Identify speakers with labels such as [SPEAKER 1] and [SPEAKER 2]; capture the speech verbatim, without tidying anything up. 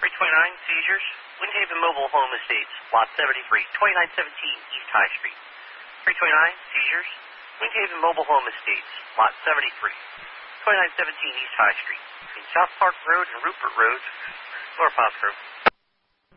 [SPEAKER 1] three twenty-nine, seizures. Windhaven Mobile Home Estates, Lot seventy-three, twenty-nine seventeen East High Street. three twenty-nine, seizures. Windhaven Mobile Home Estates, Lot seventy-three, twenty-nine seventeen East High Street, between South Park Road and Rupert Road, North House Road.